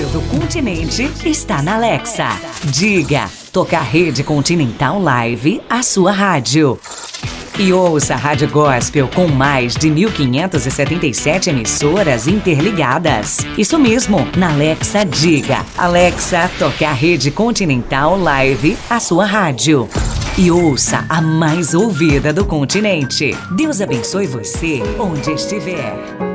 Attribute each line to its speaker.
Speaker 1: do continente está na Alexa. Diga, toca a Rede Continental Live, a sua rádio. E ouça a Rádio Gospel com mais de 1.577 emissoras interligadas. Isso mesmo, na Alexa Diga. Alexa, toca a Rede Continental Live, a sua rádio. E ouça a mais ouvida do continente. Deus abençoe você onde estiver.